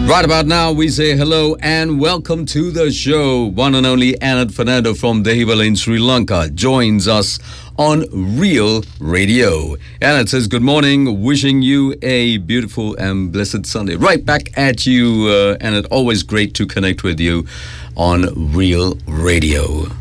Right about now, we say hello and welcome to the show. One and only Anand Fernando from Dehiwala in Sri Lanka joins us on Real Radio. Anand says, good morning, wishing you a beautiful and blessed Sunday. Right back at you, Anand. Always great to connect with you on Real Radio.